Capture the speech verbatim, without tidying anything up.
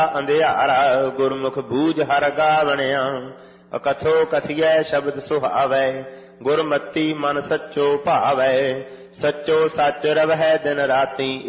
ਅੰਧਿਆਰਾ ਗੁਰਮੁਖ ਬੂਝ ਹਰ ਗਾਵਣਿਆ। ਅਕਥੋ ਕਥਿਐ ਸ਼ਬਦ ਸੁਹਾਵੈ ਗੁਰਮਤੀ ਮਨ ਸੱਚੋ ਭਾਵੈ। ਸੱਚੋ ਸੱਚ ਰਵਹਿ ਦਿਨ ਰਾਤੀ